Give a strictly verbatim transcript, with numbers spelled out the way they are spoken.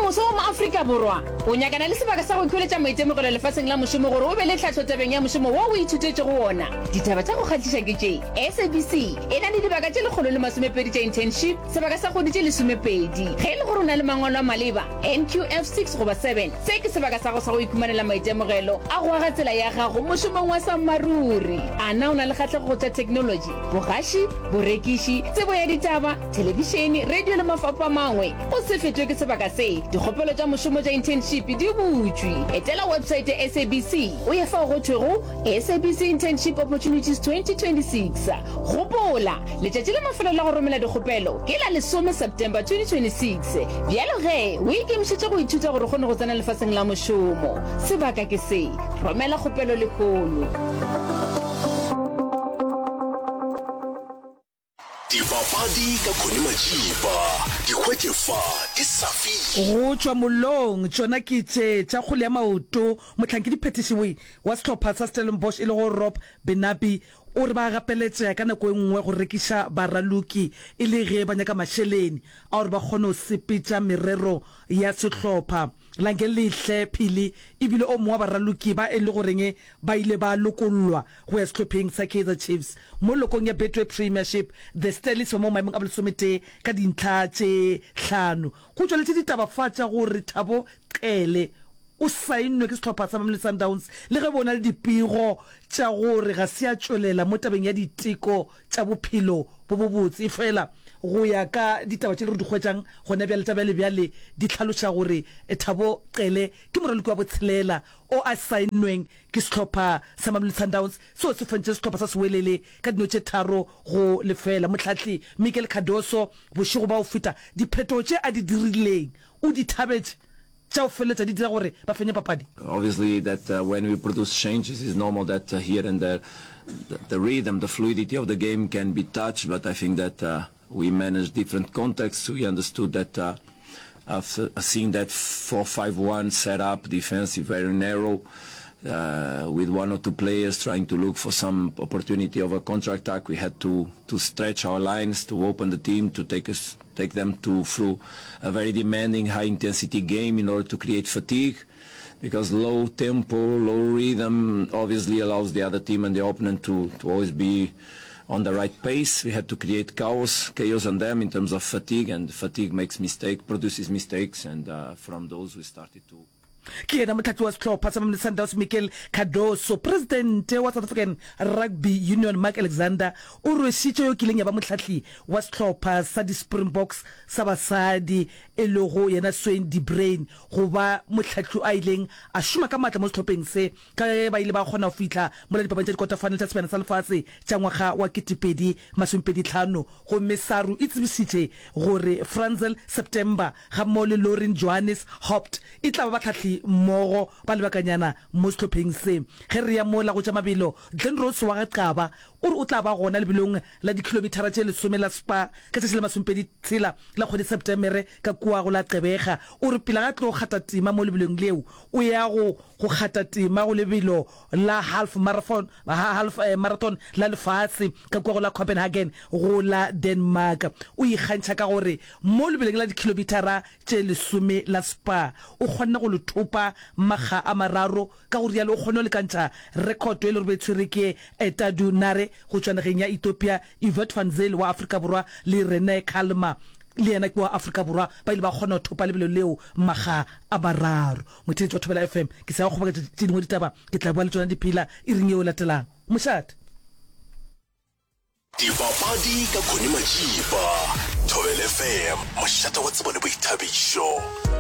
moso mo Afrika Borwa o nyakana le sebaka sa go ikholetsa maitemogelo lefatsheng la mošomo gore o be le tlhatlho tabeng ya mošomo wa o ithutetse go ona. Ditaba tsa go kgatlhisa ke tše S A B C e na le dibaka tše lekgolo le masomepedi tša internship sebaka sa kgodi tše lesomepedi ge e le gore o na le mangwalo a maleba N Q F six goba seven se ke sebaka sa go sa go ikhumanela maitemogelo a go aga tsela ya gago mošomong wa sammaruri. A na o na le kgatlhego tša technology, bogaši, borekiši, tsebo ya ditaba, televišene, radio le mafapha mangwe o se fetwe ke sebaka se. Dikgopelo tša mošomo tša internship di butšwe. Etela website ya S A B C o ye fa go thwego S A B C Internship Opportunities twenty twenty-six. Gopola letšatši le mafelo la go romela dikgopelo ke la lesome September twenty twenty-six. Bjalo ge o ikemišetše go ithuta gore kgone go tsena lefatsheng la mošomo. Sebaka ke se, romela kgopelo lekgolo. Dipapadi ka Khone Majiba di khwetlefa di safi go tswa molong tsona ke tše tša kgole ya maoto motlhanki diphetišiwe wa sehlopha sa Stellenbosch e le go Rob Benabi o re ba gapeletša ka nako e nngwe go rekiša baraloki e le ge ba nyaka mašheleni a gore ba kgone go sepetša merero ya sehlopha lanke lehle phili ebile o mongwe wa baraloki ba e le goreng ba ile ba lokollwa go ya sehlopheng sa Kaizer Chiefs mo lokong ya Betway Premiership. The Steelers mo maemong a bolesomete ka dintlha tše hlano go tšweletše ditabafatša gore Thabo Qele o sainwe ke sehlopha sa Mamelodi Sundowns le ge bona le dipego tša gore ga se a tšwelela mo tabeng ya diteko tša bophelo bo bo botse fela go ya ka ditaba tše re di hwetšang gona bjale taba le bjale di tlhaloša gore Thabo Qele ke moraloki wa botshelela o a sainweng ke sehlopha sa Mamelodi Sundowns seo se fentše sehlopha sa sewelele ka dino tše tharo go lefela. Motlhatli Michael Cardoso bošego ba o feta diphetogo tše a di dirileng o di thabetše. Obviously, that uh, when we produce changes, it's normal that uh, here and there the, the rhythm, the fluidity of the game can be touched, but I think that uh, we managed different contexts. We understood that uh, after seeing that four five one setup, defensive, very narrow, uh, with one or two players trying to look for some opportunity of a counter-attack, we had to, to stretch our lines, to open the team, to take us take them to through a very demanding high-intensity game in order to create fatigue, because low tempo, low rhythm obviously allows the other team and the opponent to, to always be on the right pace. We had to create chaos, chaos on them in terms of fatigue, and fatigue makes mistake, produces mistakes, and uh, from those we started to ke ena motlhatli wa sehlopha sa Mamelodi Sundowns Michael Cardoso. President wa South African Rugby Union Mark Alexander o rwešitše yo kileng ya ba motlhatli wa sehlopha sa di Springboks sa basadi e le go yena Swain de Brain go ba motlhatli a ileng a šoma ka matla mo sehlopheng se ka ba ile ba kgona go fihla mo la dipapadi tša di-quarterfinal tša sephena sa lefatshe tša ngwaga wa ketepedi masomepedi tlhano go mesaru e tsebišitše gore Franzel September ga mmogo le Lauren Johannes Haupt e tla ba batlhatli mmogo ba lebakanyana mo sehlopheng se. Ge re ya mola go tša mabelo Glenn Rose wa gaqaba o re o tla ba gona lebelong la dikilomitara tše lesome la Spa ka tšatši la masomepedi tshela la kgwedi Septemere ka kua go la Qebega. O re pila ga tlo go gata tima mo lebelong leo o ya go go gata tima go lebelo la half marathon half eh, marathon la lefatshe ka kua go la Copenhagen go la Denmark. O ikgantšha ka gore mo lebelong la dikilomitara tše lesome la Spa o kgona go le thopa maga a mararo ka gore yalo o kgone le kantša record e le re betshwere ke Etadu Nare go tšwanageng ya Ethiopia, Yvette van Zyl wa Afrika Borwa le Rene Kalma le yena ke wa Afrika Borwa ba ile ba kgona go thopa lebelo leo maga a bararo. Motheletši wa Thobela F M ke sa go kgobaka tše dingwe ditaba ke tla bua le tsona diphila e reng eo latelang mošate Dipapadi ka Khone Majiba Thobela F M mošate wa tsebo le boithabišo.